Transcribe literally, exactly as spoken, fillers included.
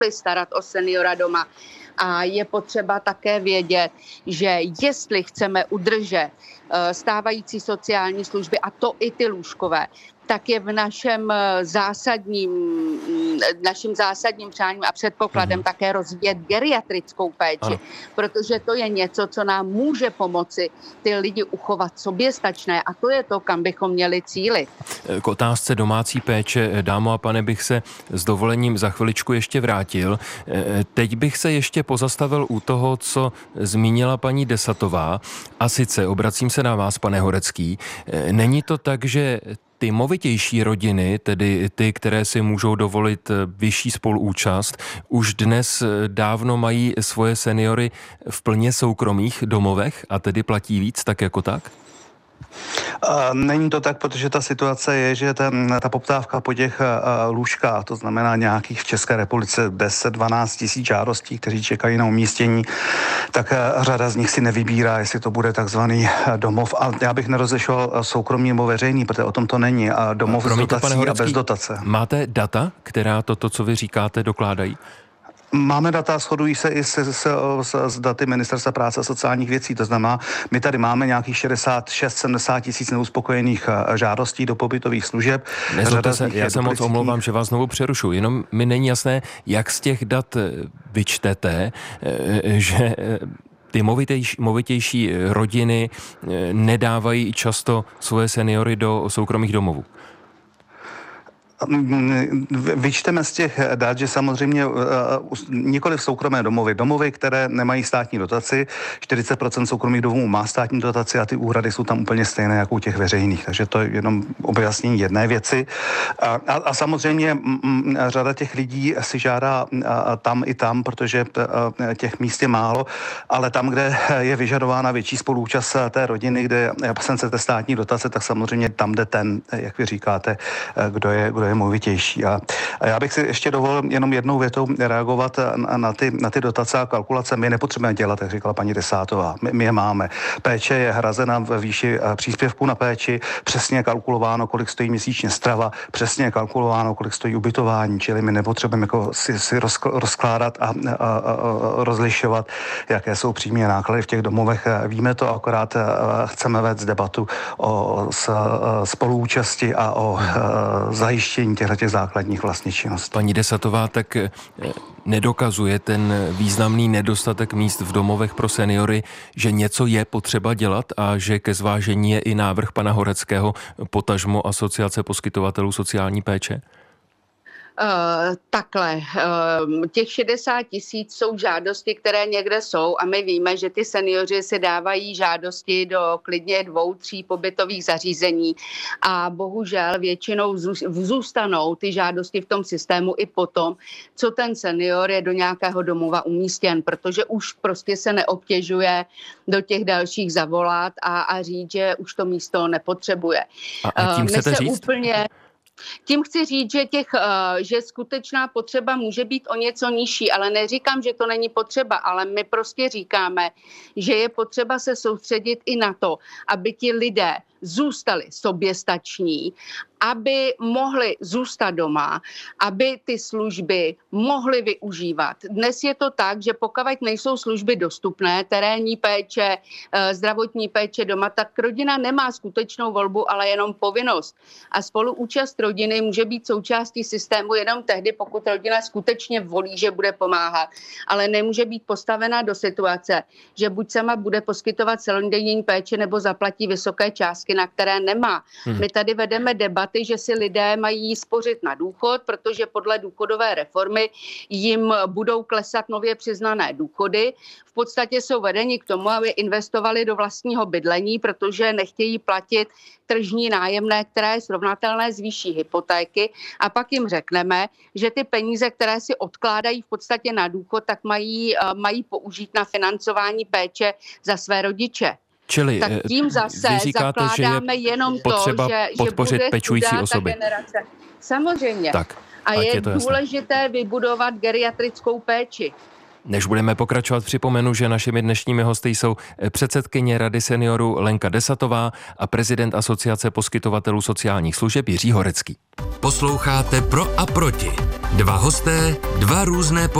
starat o seniora doma. A je potřeba také vědět, že jestli chceme udržet stávající sociální služby, a to i ty lůžkové, tak je v našem zásadním, naším zásadním přáním a předpokladem mm. také rozvíjet geriatrickou péči, ano. Protože to je něco, co nám může pomoci ty lidi uchovat soběstačné a to je to, kam bychom měli cílit. K otázce domácí péče, dámo a pane, bych se s dovolením za chviličku ještě vrátil. Teď bych se ještě pozastavil u toho, co zmínila paní Desatová, a sice obracím se na vás, pane Horecký. Není to tak, že ty movitější rodiny, tedy ty, které si můžou dovolit vyšší spoluúčast, už dnes dávno mají svoje seniory v plně soukromých domovech a tedy platí víc, tak jako tak? Není to tak, protože ta situace je, že ta, ta poptávka po těch lůžkách, to znamená nějakých v České republice deset dvanáct tisíc žádostí, kteří čekají na umístění, tak řada z nich si nevybírá, jestli to bude takzvaný domov. A já bych nerozlišoval soukromý nebo veřejný, protože o tom to není. A domov s dotací Horecký, a bez dotace. Máte data, která toto, co vy říkáte, dokládají? Máme data, shodují se i s, s, s, s daty Ministerstva práce a sociálních věcí. To znamená, my tady máme nějakých šedesát šest sedmdesát tisíc neuspokojených žádostí do pobytových služeb. Nezlobte se, já se moc omlouvám, že vás znovu přerušu. Jenom mi není jasné, jak z těch dat vyčtete, že ty movitější, movitější rodiny nedávají často svoje seniory do soukromých domovů. Vyčteme z těch dat, že samozřejmě nikoli v soukromé domovy, domovy, které nemají státní dotaci, čtyřicet procent soukromých domů má státní dotaci a ty úhrady jsou tam úplně stejné jako u těch veřejných, takže to je jenom objasnění jedné věci. A, a, a samozřejmě m, řada těch lidí si žádá a, tam i tam, protože a, těch míst je málo, ale tam, kde je vyžadována větší spoluúčast té rodiny, kde je absence té státní dotace, tak samozřejmě tam jde ten, jak vy říkáte, kdo je, kdo je movitější. A, a já bych si ještě dovolil jenom jednou větou reagovat na, na, ty, na ty dotace a kalkulace. My nepotřebujeme dělat, jak říkala paní Desátová. My, my je máme. Péče je hrazena ve výši příspěvku na péči, přesně kalkulováno, kolik stojí měsíčně strava, přesně kalkulováno, kolik stojí ubytování, čili my nepotřebujeme jako si, si rozkládat a, a, a rozlišovat, jaké jsou přímé náklady v těch domovech. Víme to, akorát chceme vést debatu o spoluúčasti a o zajištění těchto těch základních vlastních činností. Paní Desatová, tak nedokazuje ten významný nedostatek míst v domovech pro seniory, že něco je potřeba dělat a že ke zvážení je i návrh pana Horeckého, potažmo Asociace poskytovatelů sociální péče? Uh, takhle, uh, těch šedesát tisíc jsou žádosti, které někde jsou a my víme, že ty seniori si dávají žádosti do klidně dvou, tří pobytových zařízení a bohužel většinou zůstanou ty žádosti v tom systému i potom, co ten senior je do nějakého domova umístěn, protože už prostě se neobtěžuje do těch dalších zavolat a, a říct, že už to místo nepotřebuje. A, a tím chcete říct? Úplně Tím chci říct, že, těch, že skutečná potřeba může být o něco nižší, ale neříkám, že to není potřeba, ale my prostě říkáme, že je potřeba se soustředit i na to, aby ti lidé zůstali soběstační, aby mohli zůstat doma, aby ty služby mohli využívat. Dnes je to tak, že pokud nejsou služby dostupné, terénní péče, zdravotní péče doma, tak rodina nemá skutečnou volbu, ale jenom povinnost. A spoluúčast rodiny může být součástí systému jenom tehdy, pokud rodina skutečně volí, že bude pomáhat, ale nemůže být postavena do situace, že buď sama bude poskytovat celodenní péči nebo zaplatí vysoké částky, na které nemá. Hmm. My tady vedeme debaty, že si lidé mají spořit na důchod, protože podle důchodové reformy jim budou klesat nově přiznané důchody. V podstatě jsou vedeni k tomu, aby investovali do vlastního bydlení, protože nechtějí platit tržní nájemné, které je srovnatelné s výší hypotéky. A pak jim řekneme, že ty peníze, které si odkládají v podstatě na důchod, tak mají, mají použít na financování péče za své rodiče. Čili tak tím zase říkáte, zakládáme jenom to, že, podpořit že bude pečující osoby. Generace. Samozřejmě. Tak, a je, je důležité jasné. Vybudovat geriatrickou péči. Než budeme pokračovat, připomenu, že našimi dnešními hosty jsou předsedkyně Rady seniorů Lenka Desatová a prezident Asociace poskytovatelů sociálních služeb Jiří Horecký. Posloucháte Pro a proti. Dva hosté, dva různé